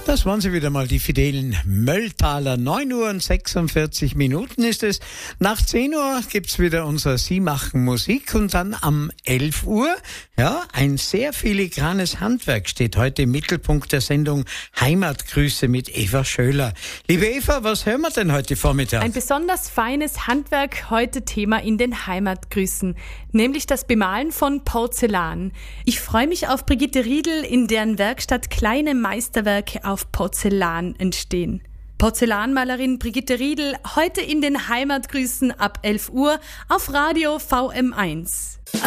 Das waren sie wieder mal, die fidelen Mölltaler. 9:46 ist es. Nach 10 Uhr gibt's wieder unser Sie machen Musik und dann am 11 Uhr, ja, ein sehr filigranes Handwerk steht heute im Mittelpunkt der Sendung Heimatgrüße mit Eva Schöler. Liebe Eva, was hören wir denn heute Vormittag? Ein besonders feines Handwerk, heute Thema in den Heimatgrüßen, nämlich das Bemalen von Porzellan. Ich freue mich auf Brigitte Riedl, in deren Werkstatt kleine Meisterwerke auf Porzellan entstehen. Porzellanmalerin Brigitte Riedl, heute in den Heimatgrüßen ab 11 Uhr auf Radio VM1.